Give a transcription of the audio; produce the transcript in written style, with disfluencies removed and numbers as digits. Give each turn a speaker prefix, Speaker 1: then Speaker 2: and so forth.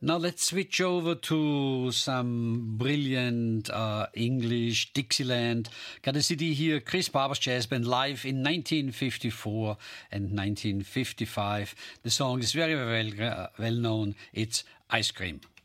Speaker 1: Now let's switch over to some brilliant English Dixieland. Got to see here Chris Barber's Jazz Band live in 1954 and 1955. The song is very well known. It's Ice Cream.